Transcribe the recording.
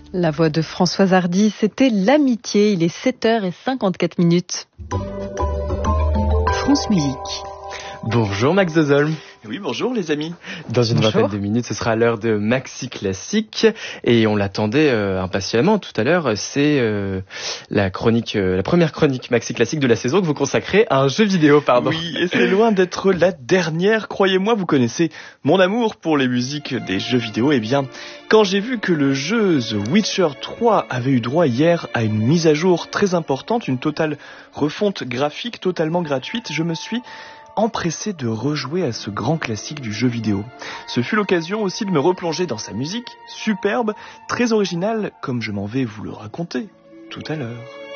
La voix de Françoise Hardy, c'était l'amitié. Il est 7h54. France Musique. Bonjour Max Dozolm. Oui, bonjour les amis. Dans une vingtaine de minutes, ce sera l'heure de Maxi Classique et on l'attendait impatiemment tout à l'heure. C'est la première chronique Maxi Classique de la saison que vous consacrez à un jeu vidéo, pardon. Oui, et c'est loin d'être la dernière. Croyez-moi, vous connaissez mon amour pour les musiques des jeux vidéo. Eh bien, quand j'ai vu que le jeu The Witcher 3 avait eu droit hier à une mise à jour très importante, une totale refonte graphique totalement gratuite, je me suis empressé de rejouer à ce grand classique du jeu vidéo. Ce fut l'occasion aussi de me replonger dans sa musique, superbe, très originale, comme je m'en vais vous le raconter tout à l'heure.